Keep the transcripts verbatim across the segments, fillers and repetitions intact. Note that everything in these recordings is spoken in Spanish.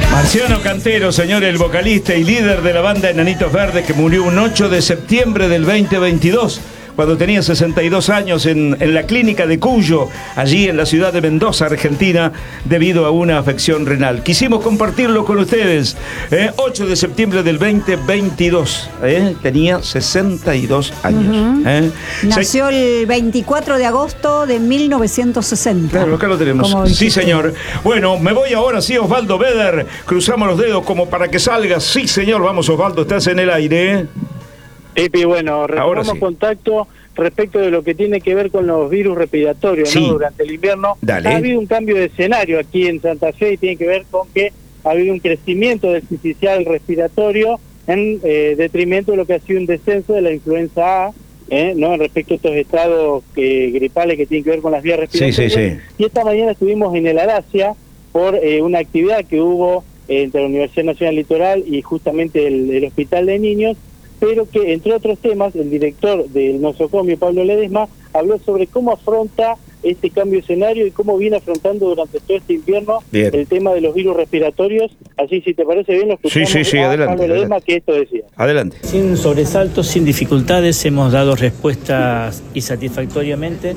Marciano Cantero, señor, el vocalista y líder de la banda Enanitos Verdes, que murió un ocho de septiembre del veinte veintidós, cuando tenía sesenta y dos años, en, en la clínica de Cuyo, allí en la ciudad de Mendoza, Argentina, debido a una afección renal. Quisimos compartirlo con ustedes. ¿eh? ocho de septiembre del veinte veintidós. ¿eh? Tenía sesenta y dos años. Uh-huh. ¿eh? Nació Se... el veinticuatro de agosto de mil novecientos sesenta. Claro, acá lo tenemos. Sí, señor. Bueno, me voy ahora, sí, Osvaldo Beder. Cruzamos los dedos como para que salga. Sí, señor. Vamos, Osvaldo, estás en el aire. Epi, bueno, retomamos sí. contacto respecto de lo que tiene que ver con los virus respiratorios, sí. ¿no? Durante el invierno. Dale. Ha habido un cambio de escenario aquí en Santa Fe y tiene que ver con que ha habido un crecimiento del sincicial respiratorio en eh, detrimento de lo que ha sido un descenso de la influenza A, ¿eh? ¿no? Respecto a estos estados eh, gripales que tienen que ver con las vías respiratorias. Sí, sí, sí. Y esta mañana estuvimos en el Aracia por eh, una actividad que hubo eh, entre la Universidad Nacional Litoral y justamente el, el Hospital de Niños, pero que, entre otros temas, el director del nosocomio, Pablo Ledesma, habló sobre cómo afronta este cambio de escenario y cómo viene afrontando durante todo este invierno bien. el tema de los virus respiratorios. Así, si te parece bien, lo escuchamos. Sí, sí, sí, a adelante. Pablo Ledesma, adelante. que esto decía. Adelante. Sin sobresaltos, sin dificultades, hemos dado respuestas y satisfactoriamente.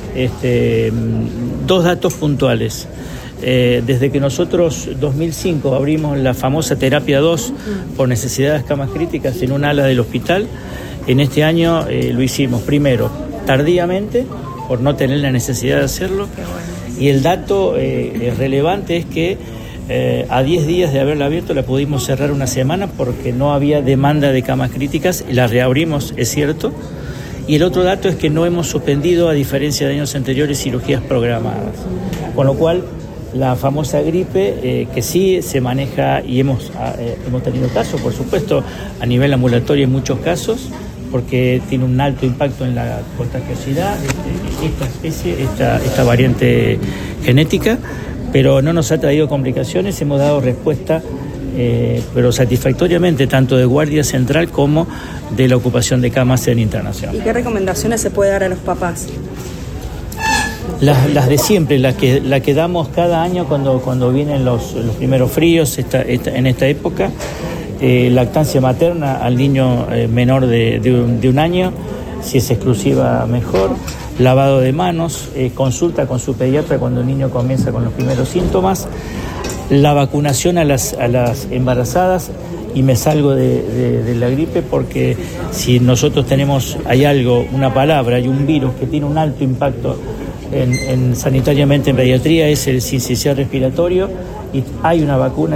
Este, dos datos puntuales. Eh, desde que nosotros, dos mil cinco, abrimos la famosa terapia dos por necesidad de camas críticas en un ala del hospital, en este año eh, lo hicimos primero tardíamente, por no tener la necesidad de hacerlo, y el dato eh, relevante es que eh, a diez días de haberla abierto la pudimos cerrar una semana porque no había demanda de camas críticas, y la reabrimos, es cierto. Y el otro dato es que no hemos suspendido, a diferencia de años anteriores, cirugías programadas, con lo cual la famosa gripe, eh, que sí se maneja, y hemos, eh, hemos tenido casos, por supuesto, a nivel ambulatorio en muchos casos, porque tiene un alto impacto en la contagiosidad de esta especie, esta, esta variante genética, pero no nos ha traído complicaciones. Hemos dado respuesta, eh, pero satisfactoriamente, tanto de Guardia Central como de la ocupación de camas en internación. ¿Y qué recomendaciones se puede dar a los papás? Las, las de siempre, las que, la que damos cada año cuando, cuando vienen los, los primeros fríos esta, esta, en esta época. Eh, lactancia materna al niño eh, menor de, de, un, de un año, si es exclusiva mejor. Lavado de manos, eh, consulta con su pediatra cuando el niño comienza con los primeros síntomas. La vacunación a las, a las embarazadas, y me salgo de, de, de la gripe porque si nosotros tenemos, hay algo, una palabra, hay un virus que tiene un alto impacto En, en sanitariamente en pediatría, es el sincicial respiratorio, y hay una vacuna